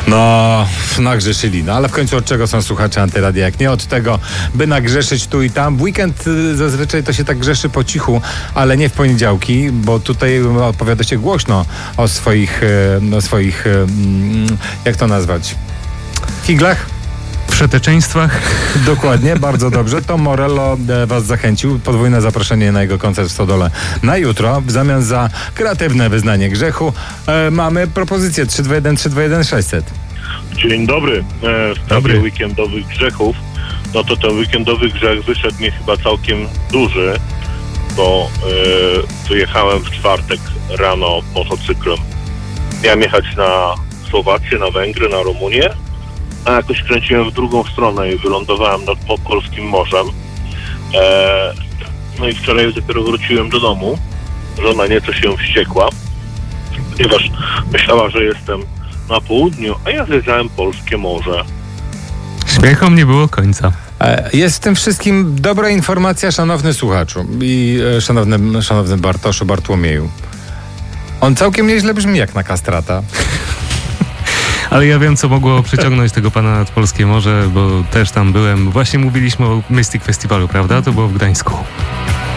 No, nagrzeszyli. No ale w końcu od czego są słuchacze Antyradia? Jak nie od tego, by nagrzeszyć tu i tam. W weekend zazwyczaj to się tak grzeszy po cichu, ale nie w poniedziałki, bo tutaj opowiada się głośno o swoich jak to nazwać? Figlach? Przeteczeństwach. Dokładnie, bardzo dobrze. Tom Morello was zachęcił. Podwójne zaproszenie na jego koncert w Stodole na jutro. W zamian za kreatywne wyznanie grzechu mamy propozycję 321 600. Dzień dobry. W sprawie weekendowych grzechów, no to ten weekendowy grzech wyszedł mi chyba całkiem duży, bo wyjechałem w czwartek rano motocyklem. Miałem jechać na Słowację, na Węgry, na Rumunię, a jakoś kręciłem w drugą stronę i wylądowałem nad polskim morzem. No i wczoraj dopiero wróciłem do domu. Żona nieco się wściekła, ponieważ myślała, że jestem na południu, a ja zjeżdżałem polskie morze. Śmiechom nie było końca. Jest w tym wszystkim dobra informacja, szanowny słuchaczu i szanowny Bartoszu, Bartłomieju. On całkiem nieźle brzmi jak na kastrata. Ale ja wiem, co mogło przyciągnąć tego pana nad polskie morze, bo też tam byłem. Właśnie mówiliśmy o Mystic Festiwalu, prawda? To było w Gdańsku.